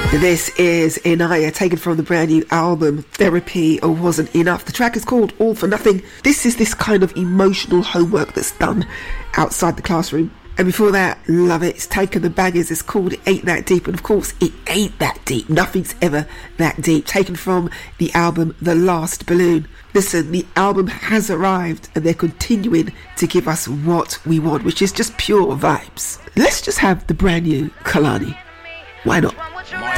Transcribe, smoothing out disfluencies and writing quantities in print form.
This is Inaya, taken from the brand new album Therapy Wasn't Enough. The track is called All For Nothing. This is this kind of emotional homework that's done outside the classroom. And before that, love it, it's taken the bangers. It's called It Ain't That Deep. And of course, it ain't that deep. Nothing's ever that deep. Taken from the album The Last Balloon. Listen, the album has arrived and they're continuing to give us what we want, which is just pure vibes. Let's just have the brand new Kalani. Why not?